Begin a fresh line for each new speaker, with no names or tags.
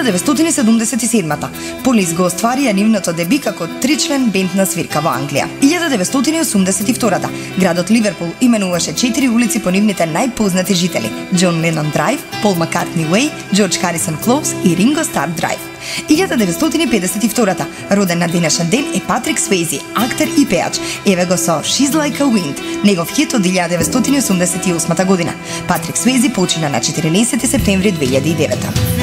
1977-та Полис го остварија нивното деби како тричлен бенд на свирка во Англија. 1982-та градот Ливерпул именуваше 4 улици по нивните најпознати жители: Џон Ленон Драйв, Пол Маккартни Уеј, Џорџ Харисон Клоус и Ринго Стар Драйв. 1952-та роден на денешен ден е Патрик Суејзи, актер и пеач. Еве го со She's Like a Wind, негов хит од 1988 година. Патрик Суејзи почина на 14 септември 2009.